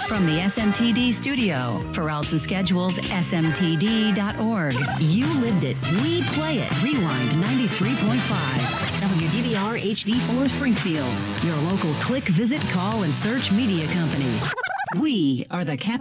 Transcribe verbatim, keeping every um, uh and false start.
From the S M T D studio, for routes and schedules, S M T D dot org. You lived it. We play it. Rewind ninety-three point five. W D V R H D four Springfield. Your local click, visit, call, and search media company. We are the cap.